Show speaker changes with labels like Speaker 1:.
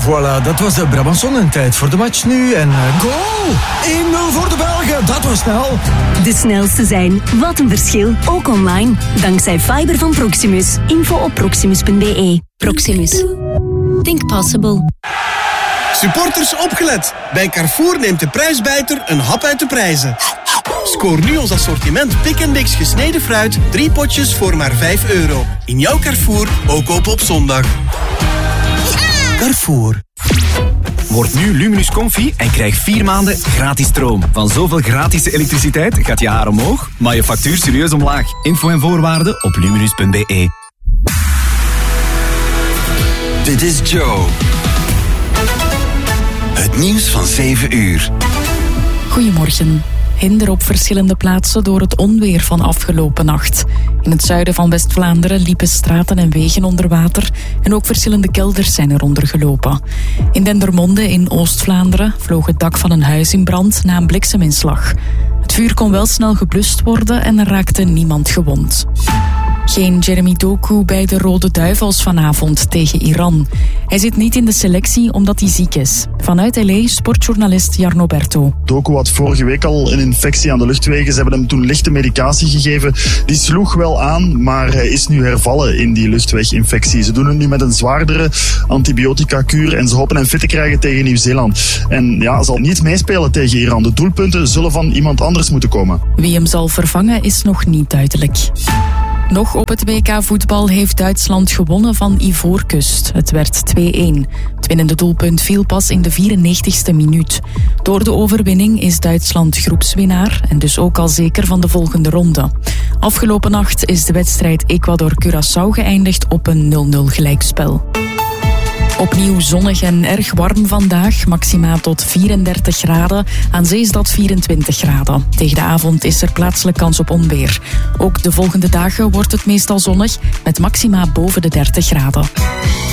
Speaker 1: Voilà, dat was de Brabançon en tijd voor de match nu. En goal! 1-0 voor de Belgen, dat was snel.
Speaker 2: De snelste zijn. Wat een verschil. Ook online. Dankzij fiber van Proximus. Info op proximus.be. Proximus. Think possible.
Speaker 3: Supporters opgelet. Bij Carrefour neemt de prijsbijter een hap uit de prijzen. Scoor nu ons assortiment Pick & Mix gesneden fruit. 3 potjes voor maar €5. In jouw Carrefour, ook open op zondag. Carrefour.
Speaker 4: Word nu Luminus Comfy en krijg 4 maanden gratis stroom. Van zoveel gratis elektriciteit gaat je haar omhoog, maar je factuur serieus omlaag. Info en voorwaarden op luminus.be.
Speaker 5: Dit is Joe. Het nieuws van 7 uur.
Speaker 6: Goedemorgen. Hinder op verschillende plaatsen door het onweer van afgelopen nacht. In het zuiden van West-Vlaanderen liepen straten en wegen onder water en ook verschillende kelders zijn er ondergelopen. In Dendermonde in Oost-Vlaanderen vloog het dak van een huis in brand na een blikseminslag. Het vuur kon wel snel geblust worden en er raakte niemand gewond. Geen Jeremy Doku bij de Rode Duivels vanavond tegen Iran. Hij zit niet in de selectie omdat hij ziek is. Vanuit L.A. sportjournalist Jarno Berto.
Speaker 7: Doku had vorige week al een infectie aan de luchtwegen. Ze hebben hem toen lichte medicatie gegeven. Die sloeg wel aan, maar hij is nu hervallen in die luchtweginfectie. Ze doen het nu met een zwaardere antibiotica-kuur en ze hopen hem fit te krijgen tegen Nieuw-Zeeland. En ja, zal niet meespelen tegen Iran. De doelpunten zullen van iemand anders moeten komen.
Speaker 6: Wie hem zal vervangen is nog niet duidelijk. Nog op het WK voetbal heeft Duitsland gewonnen van Ivoorkust. Het werd 2-1. Het winnende doelpunt viel pas in de 94ste minuut. Door de overwinning is Duitsland groepswinnaar en dus ook al zeker van de volgende ronde. Afgelopen nacht is de wedstrijd Ecuador-Curaçao geëindigd op een 0-0 gelijkspel. Opnieuw zonnig en erg warm vandaag, maxima tot 34 graden. Aan zee is dat 24 graden. Tegen de avond is er plaatselijk kans op onweer. Ook de volgende dagen wordt het meestal zonnig, met maxima boven de 30 graden.